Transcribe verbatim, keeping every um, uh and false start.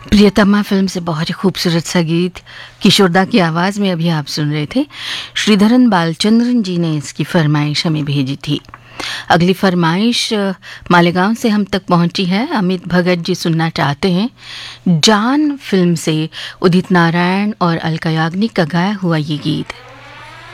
प्रियतमा फिल्म से बहुत ही खूबसूरत सा गीत किशोरदा की आवाज़ में अभी आप सुन रहे थे। श्रीधरन बालचंद्रन जी ने इसकी फरमाइश हमें भेजी थी। अगली फरमाइश अ, मालेगांव से हम तक पहुंची है। अमित भगत जी सुनना चाहते हैं जान फिल्म से उदित नारायण और अलका याग्निक का गाया हुआ ये गीत।